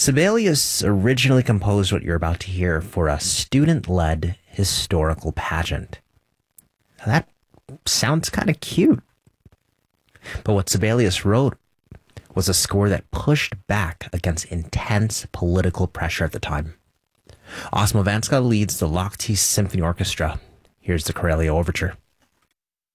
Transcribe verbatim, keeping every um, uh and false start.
Sibelius originally composed what you're about to hear for a student-led historical pageant. Now that sounds kind of cute. But what Sibelius wrote was a score that pushed back against intense political pressure at the time. Osmo Vanska leads the Lochte Symphony Orchestra. Here's the Corellia Overture.